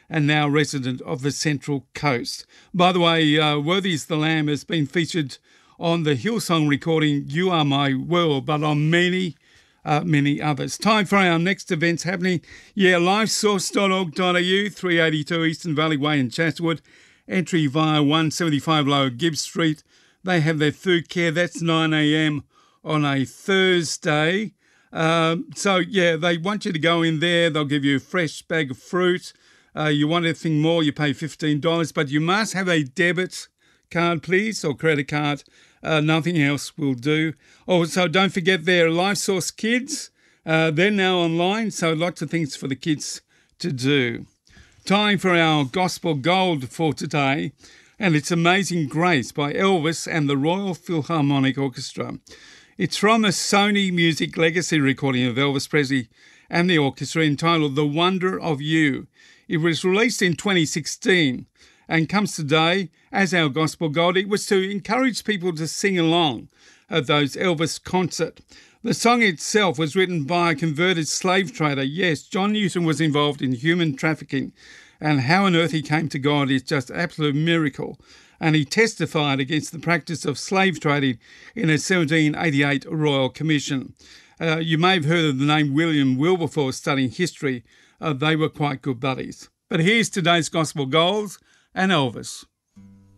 and now resident of the Central Coast. By the way, Worthy is the Lamb has been featured on the Hillsong recording You Are My World, but on many others. Time for our next events happening. livesource.org.au, 382 Eastern Valley Way in Chatswood. Entry via 175 Lower Gibbs Street. They have their food care. That's 9 a.m. on a Thursday. They want you to go in there. They'll give you a fresh bag of fruit. You want anything more, you pay $15, but you must have a debit card, please, or credit card. Nothing else will do. Also, don't forget their LifeSource Kids. They're now online, so lots of things for the kids to do. Time for our Gospel Gold for today, and it's Amazing Grace by Elvis and the Royal Philharmonic Orchestra. It's from a Sony Music Legacy recording of Elvis Presley and the orchestra entitled The Wonder of You. It was released in 2016 and comes today as our Gospel Gold. It was to encourage people to sing along at those Elvis concerts. The song itself was written by a converted slave trader. Yes, John Newton was involved in human trafficking, and how on earth he came to God is just an absolute miracle. And he testified against the practice of slave trading in a 1788 Royal Commission. You may have heard of the name William Wilberforce studying history. They were quite good buddies. But here's today's Gospel Gold and Elvis.